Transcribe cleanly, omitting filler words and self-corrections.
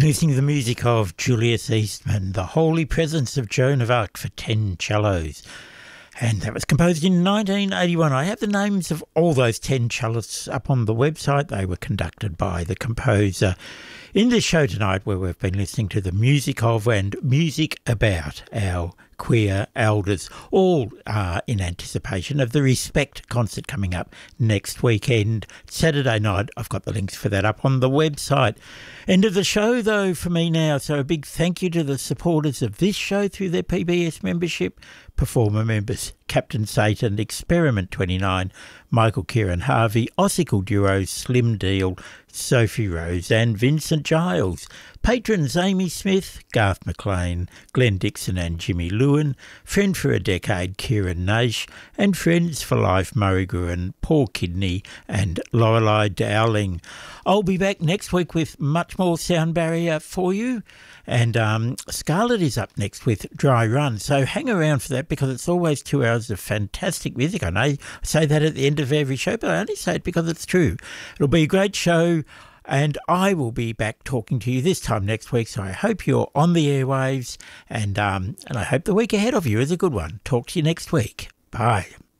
been listening to the music of Julius Eastman, The Holy Presence of Joan of Arc for 10 cellos. And that was composed in 1981. I have the names of all those 10 cellists up on the website. They were conducted by the composer. In this show tonight, where we've been listening to the music of and music about our queer elders, all in anticipation of the Respect concert coming up next weekend, Saturday night. I've got the links for that up on the website. End of the show, though, for me now. So a big thank you to the supporters of this show through their PBS membership, performer members Captain Satan, Experiment 29, Michael Kieran Harvey, Ossicle Duo, Slim Deal, Sophie Rose and Vincent Giles. Patrons Amy Smith, Garth McLean, Glenn Dixon and Jimmy Lewin, Friend for a Decade Kieran Nash, and Friends for Life Murray Gruen, Paul Kidney and Lorelei Dowling. I'll be back next week with much more Sound Barrier for you. And Scarlett is up next with Dry Run, so hang around for that because it's always 2 hours of fantastic music. I know I say that at the end of every show, but I only say it because it's true. It'll be a great show, and I will be back talking to you this time next week, so I hope you're on the airwaves, and I hope the week ahead of you is a good one. Talk to you next week. Bye.